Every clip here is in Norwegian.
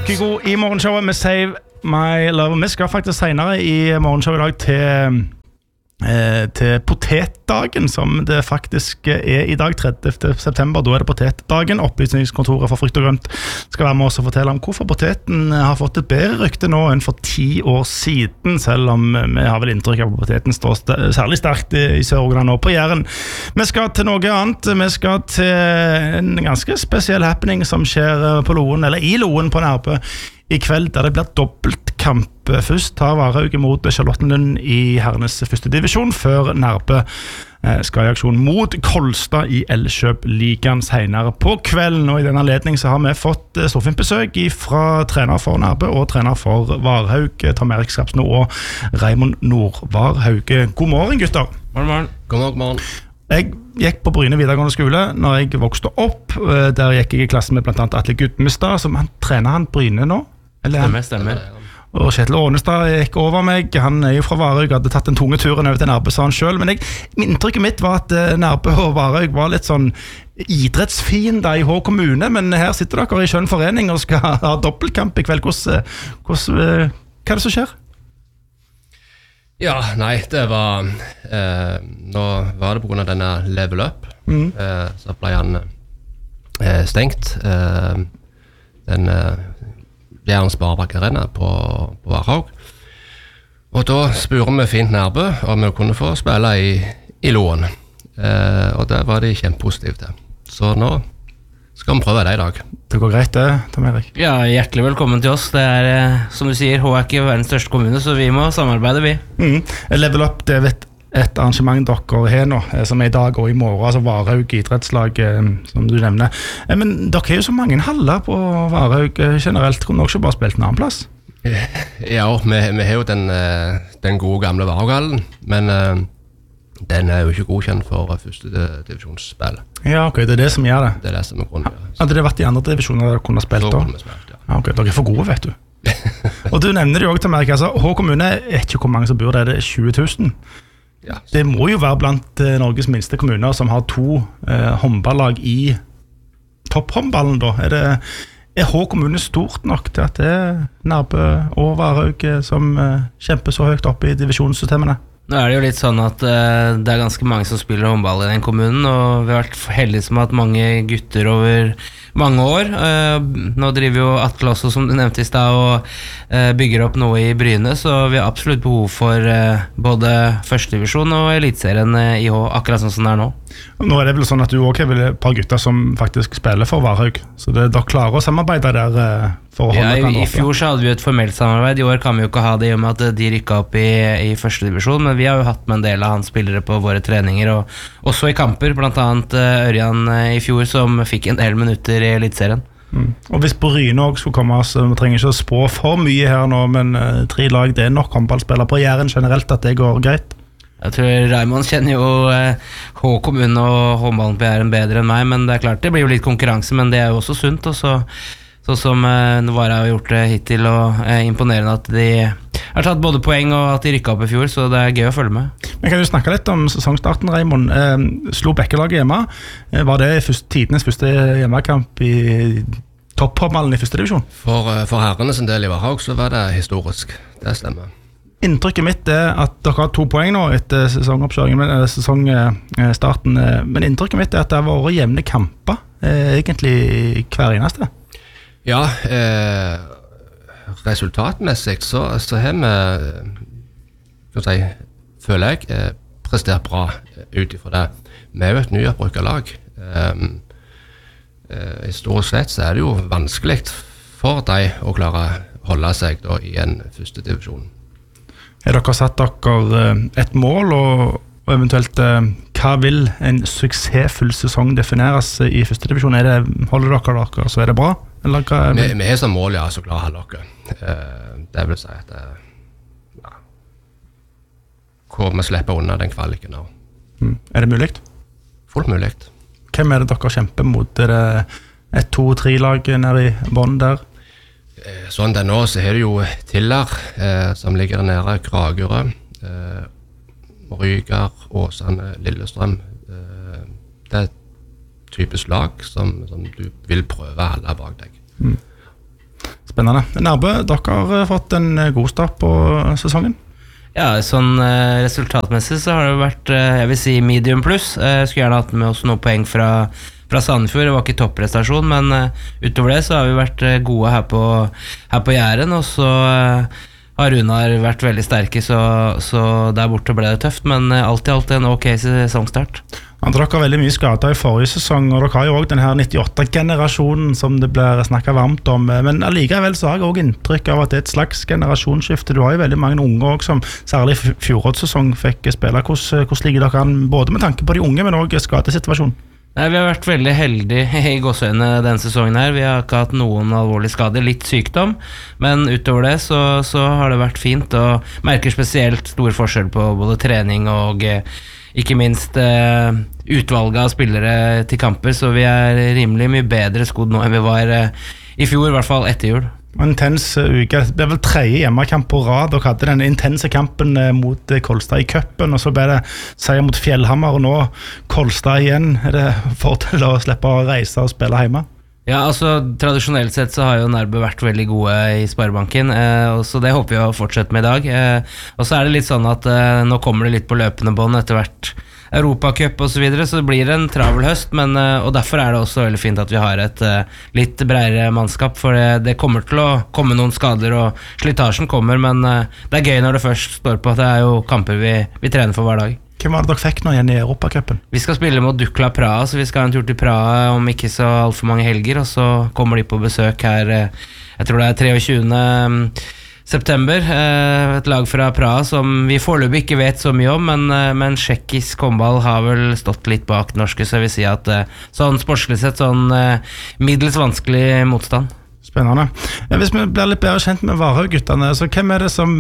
God I morgenshowet med Save My Love. Vi skal faktisk senere I morgenshowet I dag til potetdagen, som det faktisk I dag, 30. september. Da det potetdagen. Opplysningskontoret for frukt og grønt skal være med oss og fortelle om hvorfor poteten har fått et bedre rykte nå enn for 10 år siden, selv om vi har vel inntrykk av at poteten står særlig sterkt I Sør-Rogaland og på Jæren. Vi skal til noe annet. Vi skal til en ganske spesiell happening som skjer på Loen, eller I Loen på Nærbø I kveld, der det blir dobbeltkamp. Først tar Varhaug imot Charlottenlund I herrenes første divisjon, før Nærbø skal I aksjon mot Kolstad I Elkjøp-ligaen senere på kvelden. Og I denne anledning så har vi fått storfint besøk fra trener for Nærbø og trener for Varhaug, Tom Erik Skrapsno og Raymond Nordvarhaug. God morgen, gutter. Morgen. God morgen. Jeg gikk på Bryne videregående skole når jeg vokste opp. Der gikk jeg I klassen med blant annet Atle Gudmestad, som trener han Bryne nå. Stemmer. Og Kjetil Ånestad gikk over meg. Han jo fra Varhaug, hadde tatt den tunge turen over til Nærbø, sa han selv. Men inntrykket mitt var at Nærbø og Varhaug var litt sånn idrettsfiender I Hå kommune, men her sitter dere I skjønn forening og skal ha dobbeltkamp I kveld. Hva det som skjer? Ja, nei, det var nå var det på grunn av denne level up så ble han stengt den Jæren Sparebank Arena på Varhaug og da spurte vi fint Nærbø om vi kunne få spille I Loen og det var de kjempepositive til så nå skal vi prøve det I dag. Det går greit det, Tom Erik? Ja, hjertelig velkommen til oss. Det som du sier, Hå ikke verdens største kommune, så vi må samarbeide, vi. Level Up, det vet et arrangement dere har nå, som I dag og I morgen, altså Varhaug idrettslag, som du nevner. Men dere har jo så mange haller på Varhaug generelt. Kunne dere ikke bare spilt en annen plass? Ja, vi har jo den gode gamle Varhaughallen, men den jo ikke godkjent for første divisjonsspill. Ja, ok, det det som gjør det. Det det som grunnen. Hadde det vært I andre divisjoner der dere kunne spilt da? Ja, ok, dere for gode, vet du. Og du nevner det jo også til meg, altså, Hå kommune ikke hvor mange som bor der, det 20 000. Ja. Det må jo være blant Norges minste kommuner som har 2 håndballag I topphåndballen da. Hå kommune stort nok til at det Nærbø og Varhaug som kjemper så høyt opp I divisjonssystemene? Nå det jo litt sånn at det ganske mange som spiller håndball I den kommunen, og vi har vært heldige som at mange gutter over mange år. Nå driver jo Atle også, som du nevnte I sted, og bygger opp noe I Bryne, så vi har absolutt behov for både første divisjon og elitserien I Hå, akkurat sånn som det nå. Nå det vel sånn at du også har et par gutter som faktisk spiller for Varhaug, så dere klarer å samarbeide der for å holde I fjor så hadde vi et formelt samarbeid. I år kan vi jo ikke ha det I og med at de rykket opp I første divisjon, men vi har jo hatt med en del av hans spillere på våre treninger, og også I kamper, blant annet Ørjan I fjor, som fikk en del minutter I elitserien. Og hvis Bryne også skulle komme, så vi trenger ikke å spå for mye her nå, men 3 lag, det nok håndballspillere på Jæren generelt, at det går greit. Jeg tror Raymond kjenner jo Hå kommune og håndballen på Jæren bedre enn meg, men det klart, det blir jo litt konkurranse, men det jo også sunt, og så som Novara har gjort det hittil, og imponerende at de har tatt både poeng og at de rykket opp I fjor, så det gøy å følge med. Men kan du snakke litt om sesongstarten, Raymond? Slo Bekkelaget hjemme? Var det tidenes første hjemmekamp I topphåndballen I første divisjon? For herrene sin del I Varhaug så var det historisk, det stemmer. Inntrykket mitt at dere har 2 poeng nå etter sesongstarten, men inntrykket mitt at det har vært jevne kamper, egentlig hver eneste. Ja, resultatmessig så har vi, føler jeg, prestert bra utifra det. Vi jo et nyopprykket lag. I stort sett så det jo vanskelig for deg å klare å holde seg da I en første divisjon. Har dere satt dere et mål, og eventuelt hva vil en suksessfull sesong defineres I første divisjon? Holder dere, så det bra? Eller vi har som mål, ja, så klare å holde dere. Det vil si at hvor vi slipper unna den kvaliken nå. Det mulig? Fullt mulig. Hvem det dere kjemper mot? Det 1-2-3 lag nede I bånd der? Sånn det nå, så har du jo Tiller, som ligger der nede, Kragerø, Rygar, Åsane, Lillestrøm. Det typisk lag som du vil prøve alle bak deg. Spennende. Nærbø, dere har fått en god start på sesongen. Ja, sånn resultatmessig så har det vært, jeg vil si medium pluss. Skulle gjerne hatt med oss noen poeng fra Sandefjord, det var ikke topprestasjon, men utover det så har vi vært gode her på Jæren, og så har Runar vært veldig sterke, så der borte ble det tøft, men alt i alt en ok sesongstart. Dere har veldig mye skader i forrige sesong, og dere har jo også denne 98-generasjonen som det blir snakket varmt om, men allikevel så har jeg også inntrykk av at det er et slags generasjonsskifte. Du har jo veldig mange unge også, som særlig i fjorårssesong fikk spille. Hvordan ligger dere an, både med tanke på de unge, men også skadesituasjonen? Nei, vi har vært veldig heldige i gåsøyne denne sesongen her. Vi har ikke hatt noen alvorlige skader, litt sykdom, men utover det så har det vært fint, og merker spesielt stor forskjell på både trening og ikke minst utvalget av spillere til kamper, så vi er rimelig mye bedre skodd nå enn vi var i fjor, i hvert fall etter jul. En intens uke, det ble vel 3. hjemmekamp på rad, og hadde den intense kampen mot Kolstad i cupen, og så ble det seier mot Fjellhammer, og nå Kolstad igjen. Er det fordel å slippe å reise og spille hjemme? Ja, altså tradisjonelt sett så har jo Nærbø vært veldig gode i Sparebanken, så det håper vi å fortsette med i dag. Og så er det litt sånn at nå kommer det litt på løpende bånd etter hvert Europacup og så videre, så det blir en travel høst, men, og derfor er det også veldig fint at vi har et litt bredere mannskap, for det kommer til å komme noen skader, og slitasjen kommer, men det er gøy når det først står på. Det er jo kamper vi trener for hver dag. Hvem var det dere fikk nå igjen i Europacupen? Vi skal spille mot Dukla Praha, så vi skal ha en tur til Praha om ikke så alt for mange helger, og så kommer de på besøk her, jeg tror det er 23. september, et lag fra Praha som vi foreløpig ikke vet så mye om, men tsjekkisk håndball har vel stått litt bak norske, så jeg vil si at sånn sportslig sett, sånn middels vanskelig motstand. Spennende. Hvis vi blir litt bedre kjent med Varhaug-guttene, så hvem er det som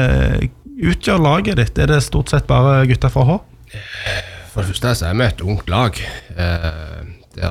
utgjør laget ditt? Er det stort sett bare gutter fra H? For det første så er vi et ungt lag, der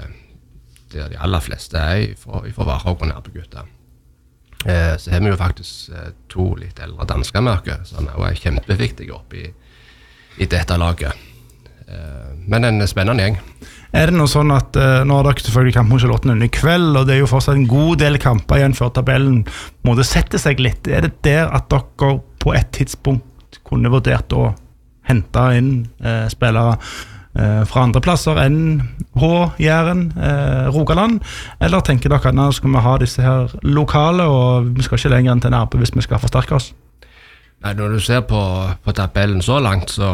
de aller fleste er fra Varhaug og Nærbø-gutter. Så har vi jo faktisk 2 litt eldre danskermerker, som er kjempeviktige oppi i dette laget. Men en spennende gjeng. Er det noe sånn at nå har dere selvfølgelig kamp mot Charlottenlund i kveld, og det er jo fortsatt en god del kamper igjen før tabellen må det sette seg litt. Er det der at dere på et tidspunkt kunne vurdert å hente inn spillere fra andre plasser enn H, Jæren, Rogaland, eller tenker dere at nå skal vi ha disse her lokale, og vi skal ikke lenger enn til Nærbø hvis vi skal forsterke oss? Nei, når du ser på tabellen så langt, så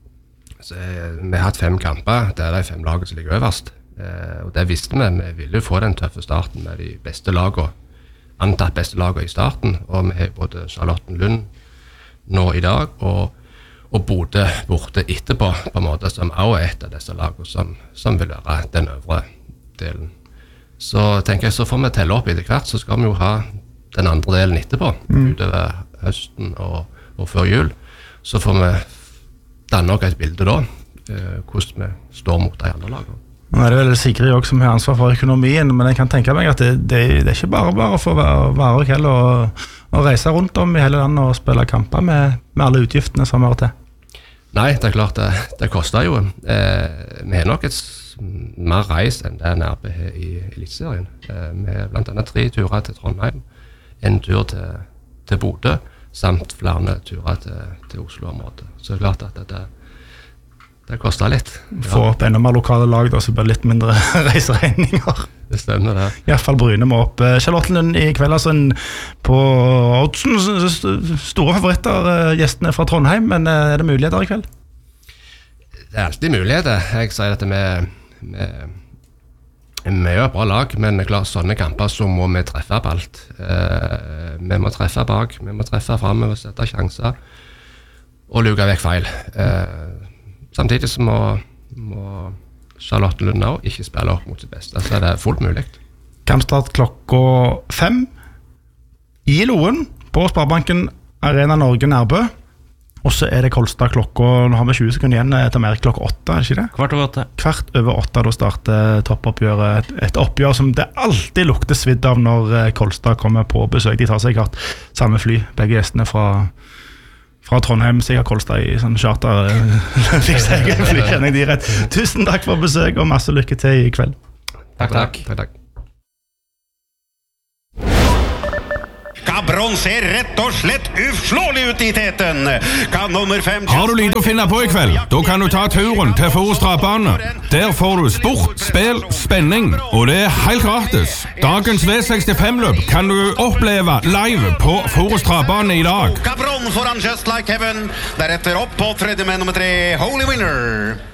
vi har hatt 5 kamper, det er de 5 lagene som ligger øverst, og det visste vi ville jo få den tøffe starten med de beste lagene, antatt beste lagene i starten, og vi har både Charlottenlund nå i dag, og Bodø borte etterpå, på en måte, som også er et av disse lagene som vil være den øvre delen. Så tenker jeg, så får vi telle opp etter hvert, så skal vi jo ha den andre delen etterpå, utover høsten og før jul. Så får vi danne nok et bilde da, hvordan vi står mot de andre lagene. Nå er det vel Sigrid også som har ansvar for økonomien, men jeg kan tenke meg at det er ikke bare for Varhaug heller å reise rundt om i hele landet og spille kamper med alle utgiftene som hører til. Nei, det er klart det koster jo. Vi har nok et mer reis enn det Nærbø har i Eliteserien. Vi har blant annet 3 turer til Trondheim, en tur til Bodø, samt flere turer til Oslo-området. Så det er klart at det koster litt. Få opp enda mer lokale lag, da, så blir det litt mindre reiseregninger. Det stemmer det. I hvert fall Bryne må opp. Charlottenlund i kveld, altså på oddsen, store favoritter, gjestene fra Trondheim, men er det muligheter i kveld? Det er alltid muligheter. Jeg sier at vi gjør bra lag, men klart sånne kamper så må vi treffe på alt. Vi må treffe bak, vi må treffe frem, vi må sette sjanser og luke vekk feil. Samtidig så må Charlottenlund nå ikke spille opp mot sitt beste, så det fullt mulig. Kampstart klokka 5 i Loen på Sparebanken Arena Norge Nærbø, og så er det Kolstad klokka, nå har vi 20 sekunder igjen til mer klokka 8, er det ikke det? 8:15. 8:15, da starter toppoppgjøret, et oppgjør som det alltid lukter svidd av når Kolstad kommer på besøk. De tar seg klart samme fly, begge gjestene fra Trondheim, sikkert Kolstad i sånn charter fly, kjenner jeg de rett. Tusen takk for besøk og masse lykke til i kveld. Takk. Gabron ser rett og slett uslåelig ut I teten. Kan nummer 5... Har du lite å finne på I kveld? Da kan du ta turen til Forus Travbane. Der får du sport, spill, spenning, og det helt gratis. Dagens V65-løp kan du oppleve live på Forus Travbane I dag. Gabron foran Just Like Heaven. Deretter opp på tredje med nummer 3, Holy Winner.